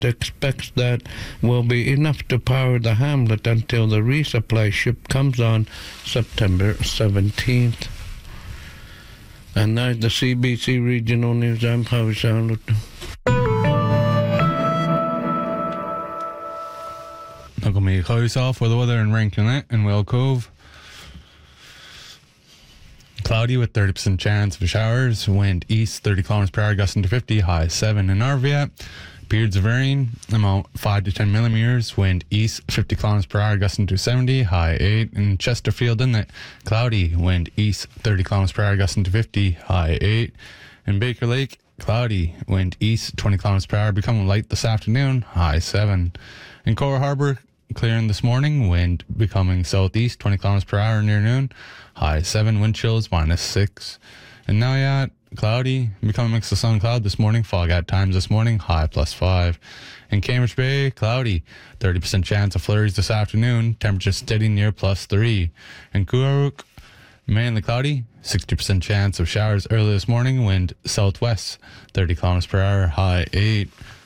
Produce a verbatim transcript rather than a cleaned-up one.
expects that will be enough to power the hamlet until the resupply ship comes on September seventeenth. And that's the C B C Regional News. I'm Howie Charlotte. Look at me, close off for the weather in Rankin and Will Cove. Cloudy with thirty percent chance of showers. Wind east thirty kilometers per hour, gusting to fifty. High seven in Arvia. Periods of rain, amount five to ten millimeters. Wind east fifty kilometers per hour, gusting to seventy. High eight in Chesterfield Inlet. Cloudy. Wind east thirty kilometers per hour, gusting to fifty. High eight. In Baker Lake, cloudy. Wind east twenty kilometers per hour, becoming light this afternoon. High seven. In Cora Harbour, clearing this morning. Wind becoming southeast twenty kilometers per hour near noon. High seven. Wind chills minus six. And now yeah, cloudy, becoming a mix of sun and cloud this morning. Fog at times this morning. High plus five. In Cambridge Bay, cloudy. thirty percent chance of flurries this afternoon. Temperature steady near plus three. In Coorook, mainly cloudy. sixty percent chance of showers early this morning. Wind southwest thirty kilometers per hour. High eight.